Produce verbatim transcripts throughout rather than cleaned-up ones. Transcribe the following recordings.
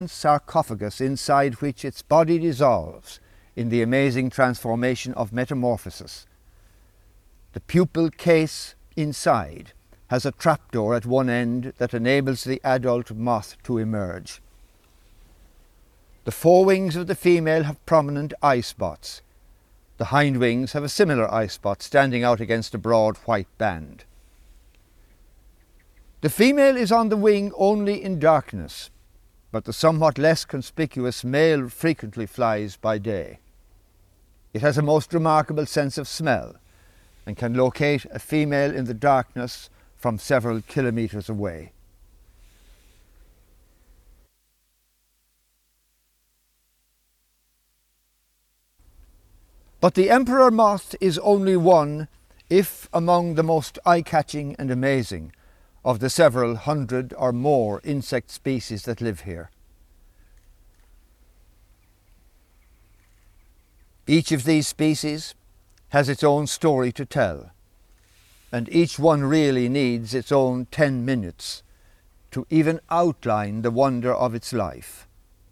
sarcophagus inside which its body dissolves in the amazing transformation of metamorphosis. The pupal case inside has a trapdoor at one end that enables the adult moth to emerge. The forewings of the female have prominent eye spots. The hind wings have a similar eye spot standing out against a broad white band. The female is on the wing only in darkness, but the somewhat less conspicuous male frequently flies by day. It has a most remarkable sense of smell and can locate a female in the darkness from several kilometres away. But the emperor moth is only one, if among the most eye-catching and amazing, of the several hundred or more insect species that live here. Each of these species has its own story to tell, and each one really needs its own ten minutes to even outline the wonder of its life.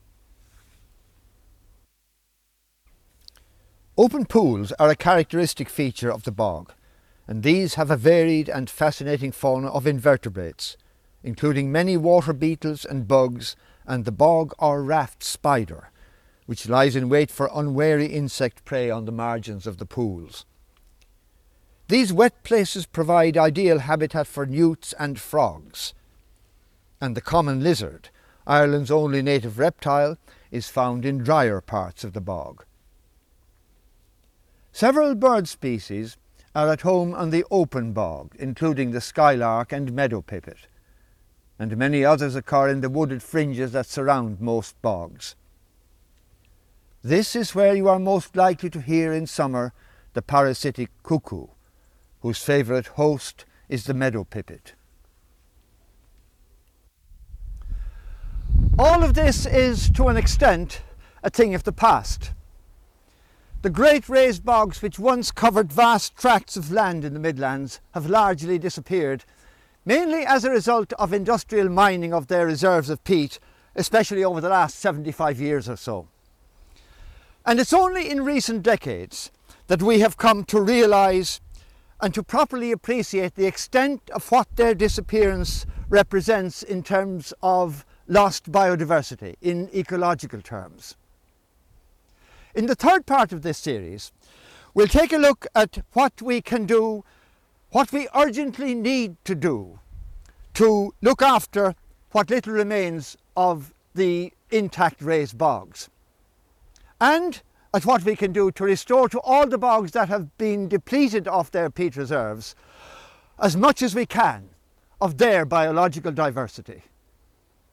Open pools are a characteristic feature of the bog, and these have a varied and fascinating fauna of invertebrates, including many water beetles and bugs and the bog or raft spider, which lies in wait for unwary insect prey on the margins of the pools. These wet places provide ideal habitat for newts and frogs, and the common lizard, Ireland's only native reptile, is found in drier parts of the bog. Several bird species are at home on the open bog, including the skylark and meadow pipit, and many others occur in the wooded fringes that surround most bogs. This is where you are most likely to hear in summer the parasitic cuckoo, whose favourite host is the meadow pipit. All of this is, to an extent, a thing of the past. The great raised bogs which once covered vast tracts of land in the Midlands have largely disappeared, mainly as a result of industrial mining of their reserves of peat, especially over the last seventy-five years or so. And it's only in recent decades that we have come to realise and to properly appreciate the extent of what their disappearance represents in terms of lost biodiversity, in ecological terms. In the third part of this series, we'll take a look at what we can do, what we urgently need to do to look after what little remains of the intact raised bogs, and at what we can do to restore to all the bogs that have been depleted of their peat reserves as much as we can of their biological diversity.